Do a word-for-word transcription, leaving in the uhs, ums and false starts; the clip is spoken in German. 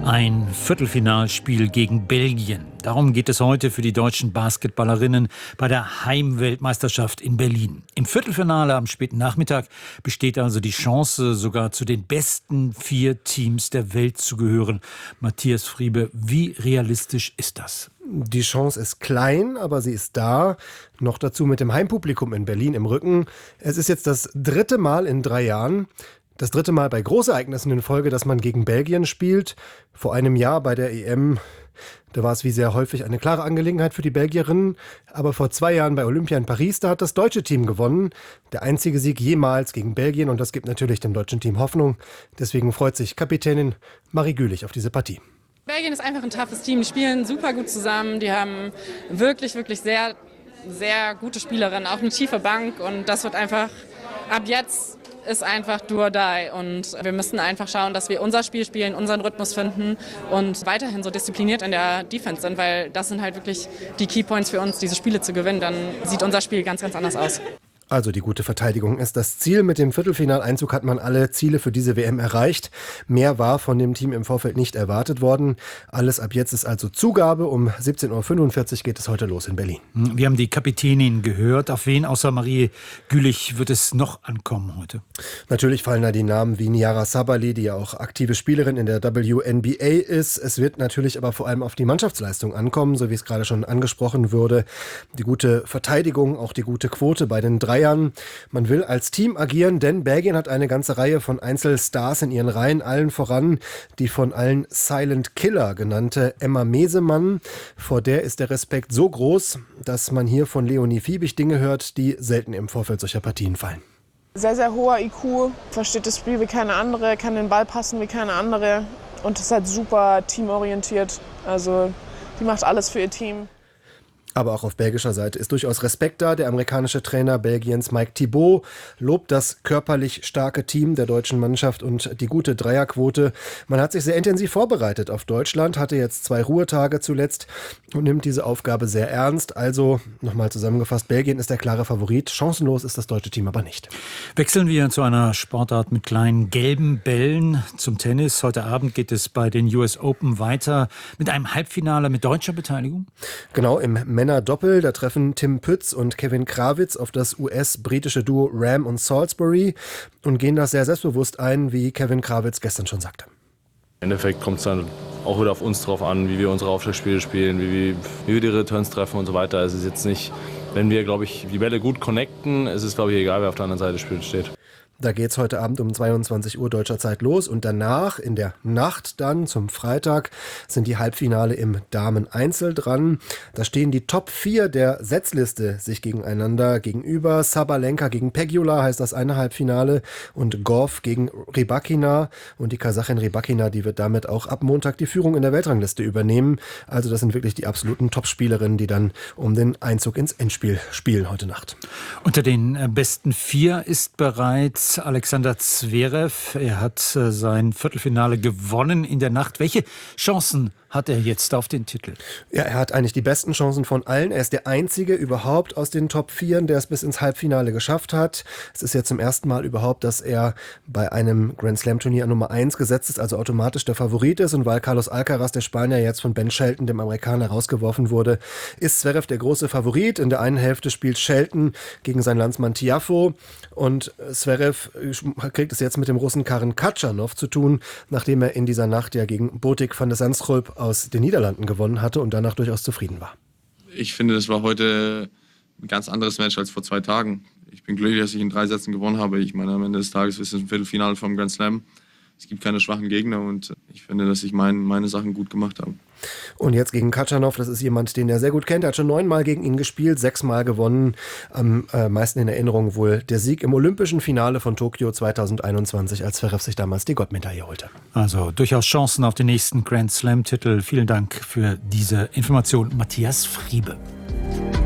Ein Viertelfinalspiel gegen Belgien. Darum geht es heute für die deutschen Basketballerinnen bei der Heimweltmeisterschaft in Berlin. Im Viertelfinale am späten Nachmittag besteht also die Chance, sogar zu den besten vier Teams der Welt zu gehören. Matthias Friebe, wie realistisch ist das? Die Chance ist klein, aber sie ist da. Noch dazu mit dem Heimpublikum in Berlin im Rücken. Es ist jetzt das dritte Mal in drei Jahren. Das dritte Mal bei Großereignissen in Folge, dass man gegen Belgien spielt. Vor einem Jahr bei der E M, da war es wie sehr häufig eine klare Angelegenheit für die Belgierinnen. Aber vor zwei Jahren bei Olympia in Paris, da hat das deutsche Team gewonnen. Der einzige Sieg jemals gegen Belgien und das gibt natürlich dem deutschen Team Hoffnung. Deswegen freut sich Kapitänin Marie Gülich auf diese Partie. Belgien ist einfach ein toughes Team. Die spielen super gut zusammen. Die haben wirklich, wirklich sehr, sehr gute Spielerinnen. Auch eine tiefe Bank und das wird einfach ab jetzt ist einfach do or die und wir müssen einfach schauen, dass wir unser Spiel spielen, unseren Rhythmus finden und weiterhin so diszipliniert in der Defense sind, weil das sind halt wirklich die Keypoints für uns, diese Spiele zu gewinnen. Dann sieht unser Spiel ganz, ganz anders aus. Also die gute Verteidigung ist das Ziel. Mit dem Viertelfinaleinzug hat man alle Ziele für diese W M erreicht. Mehr war von dem Team im Vorfeld nicht erwartet worden. Alles ab jetzt ist also Zugabe. Um siebzehn Uhr fünfundvierzig geht es heute los in Berlin. Wir haben die Kapitänin gehört. Auf wen außer Marie Gülich wird es noch ankommen heute? Natürlich fallen da die Namen wie Nyara Sabally, die ja auch aktive Spielerin in der W N B A ist. Es wird natürlich aber vor allem auf die Mannschaftsleistung ankommen, so wie es gerade schon angesprochen wurde. Die gute Verteidigung, auch die gute Quote bei den drei. Man will als Team agieren, denn Belgien hat eine ganze Reihe von Einzelstars in ihren Reihen, allen voran die von allen Silent Killer genannte Emma Mesemann. Vor der ist der Respekt so groß, dass man hier von Leonie Fiebig Dinge hört, die selten im Vorfeld solcher Partien fallen. Sehr, sehr hoher I Q, versteht das Spiel wie keine andere, kann den Ball passen wie keine andere und ist halt super teamorientiert. Also die macht alles für ihr Team. Aber auch auf belgischer Seite ist durchaus Respekt da. Der amerikanische Trainer Belgiens Mike Thibault lobt das körperlich starke Team der deutschen Mannschaft und die gute Dreierquote. Man hat sich sehr intensiv vorbereitet auf Deutschland, hatte jetzt zwei Ruhetage zuletzt und nimmt diese Aufgabe sehr ernst. Also, nochmal zusammengefasst, Belgien ist der klare Favorit. Chancenlos ist das deutsche Team aber nicht. Wechseln wir zu einer Sportart mit kleinen gelben Bällen, zum Tennis. Heute Abend geht es bei den U S Open weiter mit einem Halbfinale mit deutscher Beteiligung. Genau, im Männer-Doppel, da treffen Tim Pütz und Kevin Krawitz auf das U S-britische Duo Ram und Salisbury und gehen das sehr selbstbewusst ein, wie Kevin Krawitz gestern schon sagte. Im Endeffekt kommt es dann auch wieder auf uns drauf an, wie wir unsere Aufschlagspiele spielen, wie, wie, wie wir die Returns treffen und so weiter. Es ist jetzt nicht, wenn wir, glaube ich, die Bälle gut connecten, es ist, glaube ich, egal, wer auf der anderen Seite des Spiels steht. Da geht es heute Abend um zweiundzwanzig Uhr deutscher Zeit los und danach, in der Nacht dann zum Freitag, sind die Halbfinale im Damen-Einzel dran. Da stehen die Top vier der Setzliste sich gegeneinander gegenüber. Sabalenka gegen Pegula heißt das eine Halbfinale und Gauff gegen Rybakina. Und die Kasachin Rybakina, die wird damit auch ab Montag die Führung in der Weltrangliste übernehmen. Also das sind wirklich die absoluten Top-Spielerinnen, die dann um den Einzug ins Endspiel spielen heute Nacht. Unter den besten vier ist bereits Alexander Zverev. Er hat sein Viertelfinale gewonnen in der Nacht. Welche Chancen hat er jetzt auf den Titel? Ja, er hat eigentlich die besten Chancen von allen. Er ist der einzige überhaupt aus den Top vier, der es bis ins Halbfinale geschafft hat. Es ist ja zum ersten Mal überhaupt, dass er bei einem Grand Slam Turnier Nummer eins gesetzt ist, also automatisch der Favorit ist. Und weil Carlos Alcaraz, der Spanier, jetzt von Ben Shelton, dem Amerikaner, rausgeworfen wurde, ist Zverev der große Favorit. In der einen Hälfte spielt Shelton gegen seinen Landsmann Tiafoe und Zverev kriegt es jetzt mit dem Russen Karen Khachanov zu tun, nachdem er in dieser Nacht ja gegen Botic van de Zandschulp aus den Niederlanden gewonnen hatte und danach durchaus zufrieden war. Ich finde, das war heute ein ganz anderes Match als vor zwei Tagen. Ich bin glücklich, dass ich in drei Sätzen gewonnen habe. Ich meine, am Ende des Tages ist es ein Viertelfinale vom Grand Slam. Es gibt keine schwachen Gegner und ich finde, dass ich mein, meine Sachen gut gemacht habe. Und jetzt gegen Khachanov, das ist jemand, den er sehr gut kennt. Er hat schon neunmal gegen ihn gespielt, sechsmal gewonnen. Am äh, meisten in Erinnerung wohl der Sieg im olympischen Finale von Tokio zweitausendeinundzwanzig, als Zverev sich damals die Goldmedaille holte. Also durchaus Chancen auf den nächsten Grand Slam-Titel. Vielen Dank für diese Information, Matthias Friebe.